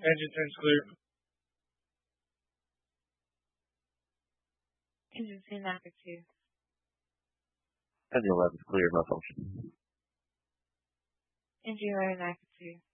Engine turns clear. Engine 10 active 2. Engine 11 is clear, malfunction. Engine 11 active 2.